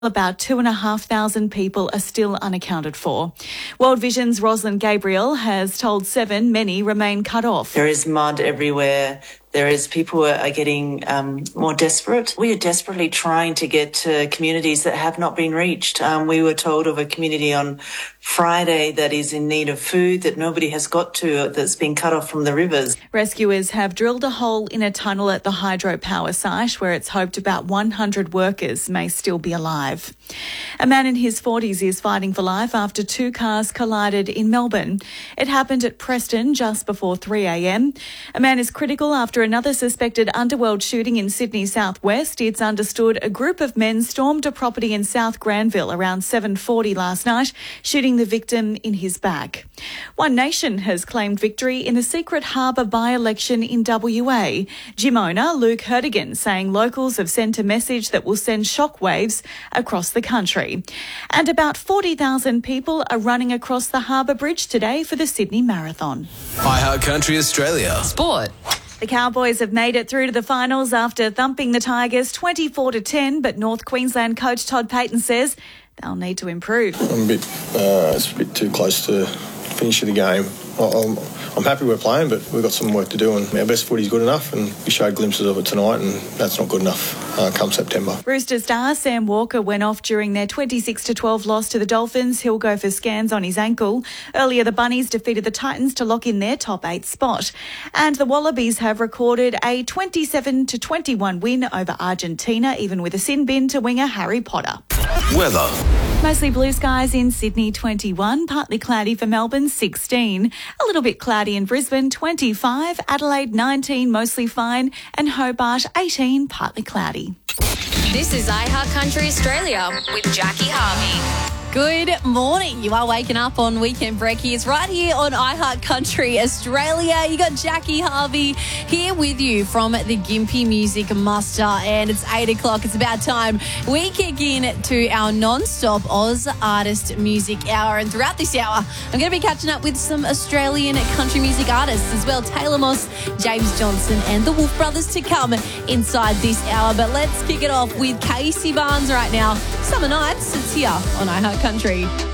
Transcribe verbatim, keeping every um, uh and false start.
About two and a half thousand people are still unaccounted for. World Vision's Rosalind Gabriel has told Seven many remain cut off. There is mud everywhere. There is people are getting um, more desperate. We are desperately trying to get to communities that have not been reached. Um, we were told of a community on Friday that is in need of food that nobody has got to, that's been cut off from the rivers. Rescuers have drilled a hole in a tunnel at the hydropower site where it's hoped about one hundred workers may still be alive. A man in his forties is fighting for life after two cars collided in Melbourne. It happened at Preston just before three a m. A man is critical after another suspected underworld shooting in Sydney southwest. It's understood a group of men stormed a property in South Granville around seven forty last night, shooting the victim in his back. One Nation has claimed victory in the Secret Harbour by-election in W A. Gym owner Luke Hertigan saying locals have sent a message that will send shockwaves across the country. And about forty thousand people are running across the Harbour Bridge today for the Sydney Marathon. iHeart Country Australia. Sport. The Cowboys have made it through to the finals after thumping the Tigers twenty-four to ten, but North Queensland coach Todd Payten says they'll need to improve. I'm a bit, uh, it's a bit too close to finish of the game. I'm, I'm happy we're playing, but we've got some work to do, and our best footy's good enough, and we showed glimpses of it tonight, and that's not good enough uh, come September. Rooster star Sam Walker went off during their twenty-six to twelve loss to the Dolphins. He'll go for scans on his ankle. Earlier, the Bunnies defeated the Titans to lock in their top eight spot. And the Wallabies have recorded a twenty-seven to twenty-one win over Argentina, even with a sin bin to winger Harry Potter. Weather. Mostly blue skies in Sydney, twenty-one. Partly cloudy for Melbourne, sixteen. A little bit cloudy in Brisbane, twenty-five. Adelaide, nineteen, mostly fine. And Hobart, eighteen, partly cloudy. This is iHeart Country Australia with Jackie Harvey. Good morning. You are waking up on Weekend Brekkies right here on iHeart Country Australia. You got Jackie Harvey here with you from the Gympie Music Muster, and it's eight o'clock. It's about time we kick in to our non-stop Oz Artist Music Hour, and throughout this hour, I'm going to be catching up with some Australian country music artists as well. Taylor Moss, James Johnson, and the Wolf Brothers to come inside this hour. But let's kick it off with Casey Barnes right now. Summer Nights, it's here on iHeart Country.